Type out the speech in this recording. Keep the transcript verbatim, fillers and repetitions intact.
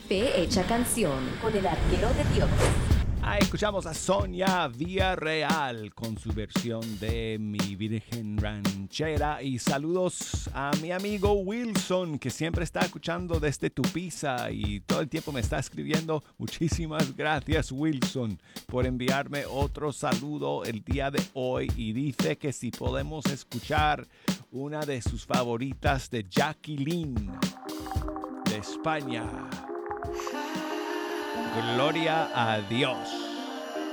Fe Hecha Canción con el arquero de Dios. Ah, escuchamos a Sonia Villarreal con su versión de Mi Virgen Ranchera. Y saludos a mi amigo Wilson, que siempre está escuchando desde Tupiza y todo el tiempo me está escribiendo. Muchísimas gracias, Wilson, por enviarme otro saludo el día de hoy. Y dice que si podemos escuchar una de sus favoritas de Jacqueline de España. Gloria a Dios.